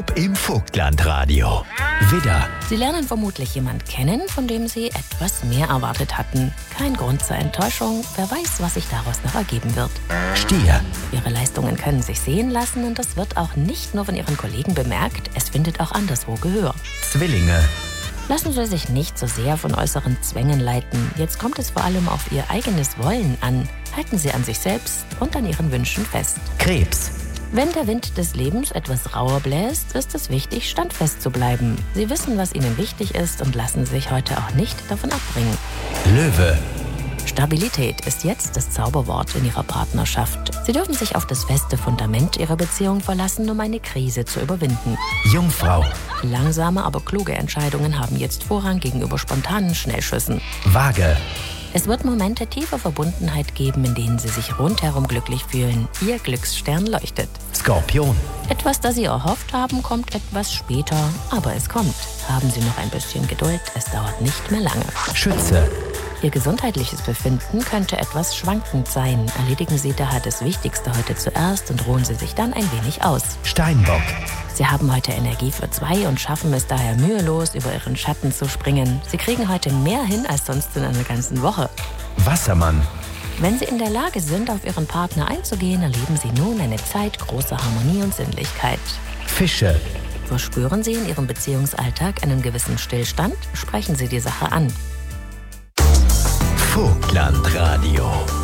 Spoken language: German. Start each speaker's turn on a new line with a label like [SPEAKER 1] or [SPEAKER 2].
[SPEAKER 1] Im Vogtlandradio. Widder,
[SPEAKER 2] Sie lernen vermutlich jemanden kennen, von dem Sie etwas mehr erwartet hatten. Kein Grund zur Enttäuschung, wer weiß, was sich daraus noch ergeben wird.
[SPEAKER 1] Stier,
[SPEAKER 2] Ihre Leistungen können sich sehen lassen und das wird auch nicht nur von Ihren Kollegen bemerkt, es findet auch anderswo Gehör.
[SPEAKER 1] Zwillinge,
[SPEAKER 2] Lassen Sie sich nicht so sehr von äußeren Zwängen leiten. Jetzt kommt es vor allem auf Ihr eigenes Wollen an. Halten Sie an sich selbst und an Ihren Wünschen fest.
[SPEAKER 1] Krebs,
[SPEAKER 2] Wenn der Wind des Lebens etwas rauer bläst, ist es wichtig, standfest zu bleiben. Sie wissen, was Ihnen wichtig ist und lassen sich heute auch nicht davon abbringen.
[SPEAKER 1] Löwe,
[SPEAKER 2] Stabilität ist jetzt das Zauberwort in Ihrer Partnerschaft. Sie dürfen sich auf das feste Fundament Ihrer Beziehung verlassen, um eine Krise zu überwinden.
[SPEAKER 1] Jungfrau,
[SPEAKER 2] Langsame, aber kluge Entscheidungen haben jetzt Vorrang gegenüber spontanen Schnellschüssen.
[SPEAKER 1] Waage,
[SPEAKER 2] Es wird Momente tiefer Verbundenheit geben, in denen Sie sich rundherum glücklich fühlen. Ihr Glücksstern leuchtet.
[SPEAKER 1] Skorpion,
[SPEAKER 2] Etwas, das Sie erhofft haben, kommt etwas später, aber es kommt. Haben Sie noch ein bisschen Geduld, es dauert nicht mehr lange.
[SPEAKER 1] Schütze,
[SPEAKER 2] Ihr gesundheitliches Befinden könnte etwas schwankend sein. Erledigen Sie daher das Wichtigste heute zuerst und ruhen Sie sich dann ein wenig aus.
[SPEAKER 1] Steinbock,
[SPEAKER 2] Sie haben heute Energie für 2 und schaffen es daher mühelos, über Ihren Schatten zu springen. Sie kriegen heute mehr hin als sonst in einer ganzen Woche.
[SPEAKER 1] Wassermann,
[SPEAKER 2] Wenn Sie in der Lage sind, auf Ihren Partner einzugehen, erleben Sie nun eine Zeit großer Harmonie und Sinnlichkeit.
[SPEAKER 1] Fische,
[SPEAKER 2] Verspüren Sie in Ihrem Beziehungsalltag einen gewissen Stillstand? Sprechen Sie die Sache an.
[SPEAKER 1] Vogtlandradio.